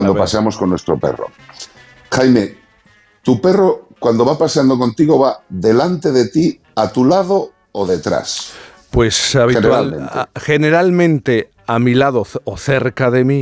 cuando paseamos con nuestro perro. Jaime, ¿tu perro cuando va paseando contigo va delante de ti, a tu lado o detrás? Pues generalmente a mi lado o cerca de mí.